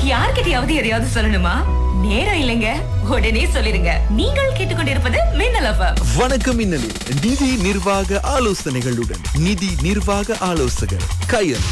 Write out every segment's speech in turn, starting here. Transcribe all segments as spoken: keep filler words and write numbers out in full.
யார்கிட்டயாவது எதையாவது சொல்லணுமா? நேரம் இல்லைங்க, உடனே சொல்லிருங்க. நீங்கள் கேட்டுக்கொண்டிருப்பது மின்னல் எஃப்எம். வணக்கம் மின்னலில் நிதி நிர்வாக ஆலோசனைகளுடன் நிதி நிர்வாக ஆலோசகர் கயல்.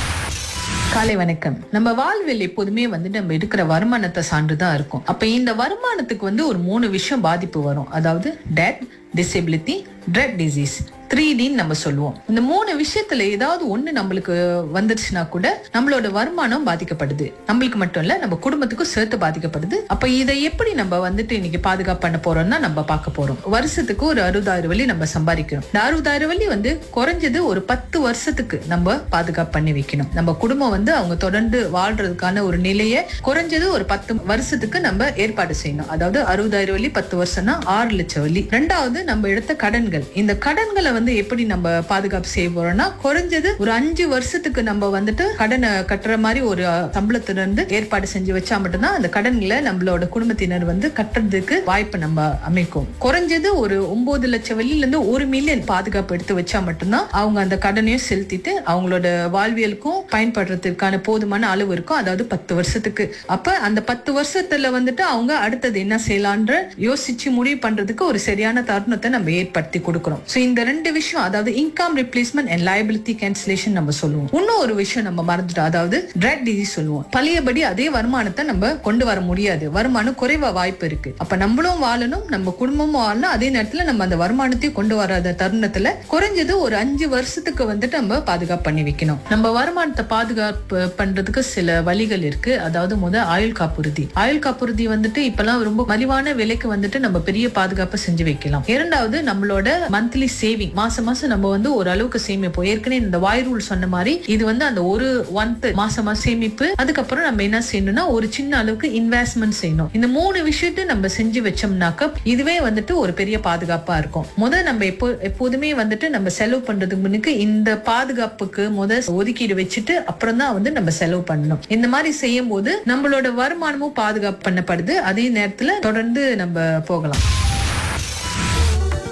காலை வணக்கம். நம்ம வாழ்வில் எப்போதுமே வந்து நம்ம எடுக்கிற வருமானத்தை சார்ந்துதான் இருக்கும். அப்ப இந்த வருமானத்துக்கு வந்து ஒரு மூணு விஷயம் பாதிப்பு வரும். அதாவது death, disability, thread disease, three டின்னு நம்ம சொல்லுவோம். இந்த மூணு விஷயத்துல ஏதாவது ஒண்ணு நம்மளுக்கு வந்துருச்சுன்னா கூட நம்மளோட வருமானம் பாதிக்கப்படுது. நம்மளுக்கு மட்டும் இல்ல, நம்ம குடும்பத்துக்கும் சேர்த்து பாதிக்கப்படுது. அப்ப இதை எப்படி நம்ம வந்துட்டு இன்னைக்கு பாதுகாப்பு பண்ண போறோம்னா நம்ம பார்க்க போறோம். வருஷத்துக்கு ஒரு அறுபதாயிரம் வழி நம்ம சம்பாதிக்கணும். இந்த அறுபதாயிரம் வழி வந்து குறைஞ்சது ஒரு பத்து வருஷத்துக்கு நம்ம பாதுகாப்பு பண்ணி வைக்கணும். நம்ம குடும்பம் வந்து அவங்க தொடர்ந்து வாழ்றதுக்கான ஒரு நிலையை குறைஞ்சது ஒரு பத்து வருஷத்துக்கு நம்ம ஏற்பாடு செய்யணும். அதாவது அறுபதாயிரம் வழி பத்து வருஷம்னா ஆறு லட்சம் வழி. ரெண்டாவது, நம்ம எடுத்த கடன்கள். இந்த கடன்களை வந்து எப்படி நம்ம பாதுகாப்பு செய்ய போறோம்னா குறைஞ்சது ஒரு அஞ்சு வருஷத்துக்கு நம்ம வந்துட்டு கடனை கட்டுற மாதிரி ஒரு சம்பளத்திலிருந்து ஏற்பாடு செஞ்சு வச்சா மட்டும்தான் அந்த கடன்களை நம்மளோட குடும்பத்தினர் வந்து கட்டுறதுக்கு வாய்ப்பு நம்ம அமைக்கும். குறைஞ்சது ஒரு ஒன்பது லட்சம் வெளியில இருந்து ஒரு மில்லியன் பாதுகாப்பு எடுத்து வச்சா மட்டும்தான் அவங்க அந்த கடனையும் செலுத்திட்டு அவங்களோட வாழ்வியலுக்கும் பயன்படுறதுக்கான போதுமான அளவு இருக்கும். அதாவது பத்து வருஷத்துக்கு. அப்ப அந்த பத்து வருஷத்துல வந்துட்டு அவங்க அடுத்தது என்ன செய்யலான்ற யோசிச்சு முடிவு பண்றதுக்கு ஒரு சரியான தருணத்தை நம்ம ஏற்படுத்தி கொடுக்கிறோம். சோ இந்த ரெண்டு விஷயம், அதாவது income replacement and liability cancellation நம்ம சொல்லுவோம். இன்னும் ஒரு விஷயம் நம்ம மறந்துட்டோம், அதாவது ட்ரெட் டிசீஸ் சொல்லுவோம். பழையபடி அதே வருமானத்தை நம்ம கொண்டு வர முடியாது. வருமானம் குறைவா வாய்ப்பு இருக்கு. அப்ப நம்மளும் வாழணும், நம்ம குடும்பமும் வாழணும். அதே நேரத்துல நம்ம அந்த வருமானத்தையும் கொண்டு வராத தருணத்துல குறைஞ்சது ஒரு அஞ்சு வருஷத்துக்கு வந்துட்டு நம்ம பாதுகாப்பு பண்ணி வைக்கணும். நம்ம வருமானத்தை பாதுகாப்பு பண்றதுக்கு சில வழிகள் இருக்கு. அதாவது முதல் ஆயுள் காப்புறுதி. ஆயுள் காப்புறுதி வந்துட்டு இப்பெல்லாம் ரொம்ப மலிவான விலைக்கு வந்துட்டு நம்ம பெரிய பாதுகாப்பை செஞ்சு வைக்கலாம். இரண்டாவது, நம்மளோட மந்த்லி சேவிங். மாசம் மாசம் நம்ம வந்து ஒரு அளவுக்கு சேமிப்போம். ஏற்கனவே இந்த வாய் ரூல் சொன்ன மாதிரி இது வந்து அந்த ஒரு ஒன்த் மாசமா சேமிப்பு. அதுக்கப்புறம் நம்ம என்ன செய்யணும்னா ஒரு சின்ன அளவுக்கு இன்வெஸ்ட்மெண்ட் செய்யணும். இந்த மூணு விஷயத்தை நம்ம செஞ்சு வச்சோம்னாக்க இதுவே வந்துட்டு ஒரு பெரிய பாதுகாப்பா இருக்கும். முதல் நம்ம எப்போ எப்போதுமே வந்துட்டு நம்ம செலவு பண்றதுக்கு முன்னுக்கு இந்த பாதுகாப்புக்கு முதல் ஒதுக்கீடு வச்சுட்டு அப்புறம் தான் வந்து நம்ம செலவு பண்ணணும். இந்த மாதிரி செய்யும் போது நம்மளோட வருமானமும் பாதுகாப்பு பண்ணப்படுது. அதே நேரத்துல தொடர்ந்து நம்ம போகலாம்.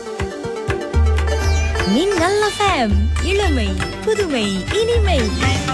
மின்னல் எஃப்எம், இளமை புதுமை இனிமை.